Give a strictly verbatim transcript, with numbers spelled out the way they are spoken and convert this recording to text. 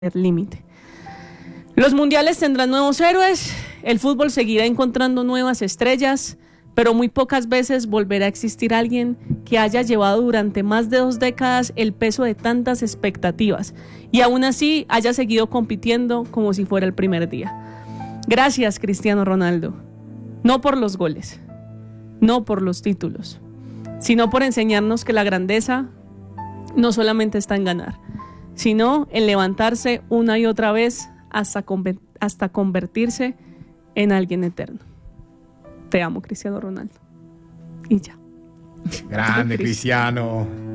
límite. Los mundiales tendrán nuevos héroes, el fútbol seguirá encontrando nuevas estrellas, pero muy pocas veces volverá a existir alguien que haya llevado durante más de dos décadas el peso de tantas expectativas y aún así haya seguido compitiendo como si fuera el primer día. Gracias, Cristiano Ronaldo, no por los goles, no por los títulos, sino por enseñarnos que la grandeza no solamente está en ganar, sino en levantarse una y otra vez hasta, conver- hasta convertirse en alguien eterno. Te amo, Cristiano Ronaldo. Y ya. Grande, Cristiano.